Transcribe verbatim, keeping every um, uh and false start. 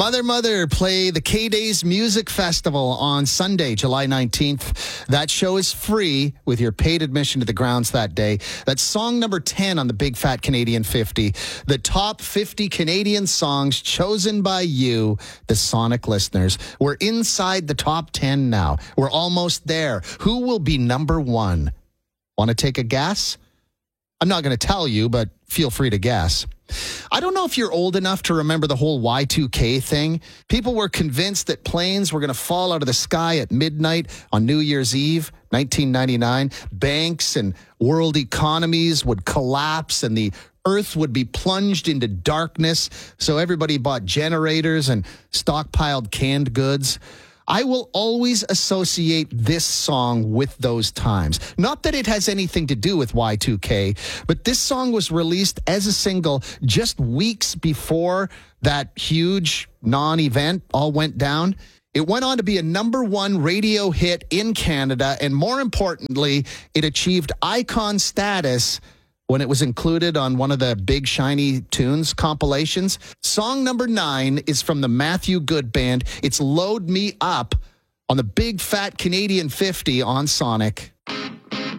Mother Mother play the K-Days Music Festival on Sunday, July nineteenth. That show is free with your paid admission to the grounds that day. That's song number ten on the Big Fat Canadian fifty. The top fifty Canadian songs chosen by you, the Sonic listeners. We're inside the top ten now. We're almost there. Who will be number one? Want to take a guess? I'm not going to tell you, but feel free to guess. I don't know if you're old enough to remember the whole Y two K thing. People were convinced that planes were going to fall out of the sky at midnight on New Year's Eve, nineteen ninety-nine. Banks and world economies would collapse and the Earth would be plunged into darkness. So everybody bought generators and stockpiled canned goods. I will always associate this song with those times. Not that it has anything to do with Y two K, but this song was released as a single just weeks before that huge non-event all went down. It went on to be a number one radio hit in Canada, and more importantly, it achieved icon status when it was included on one of the Big Shiny Tunes compilations. Song number nine is from the Matthew Good Band. It's Load Me Up on the Big Fat Canadian fifty on Sonic.